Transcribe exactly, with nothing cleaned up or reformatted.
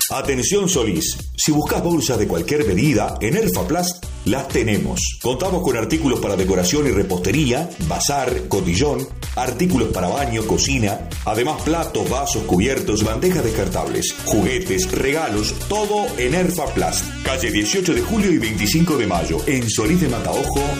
Atención Solís, si buscas bolsas de cualquier medida, en Erfaplast las tenemos. Contamos con artículos para decoración y repostería, bazar, cotillón, artículos para baño, cocina, además platos, vasos, cubiertos, bandejas descartables, juguetes, regalos, todo en Erfaplast. Calle dieciocho de julio y veinticinco de mayo, en Solís de Mataojo,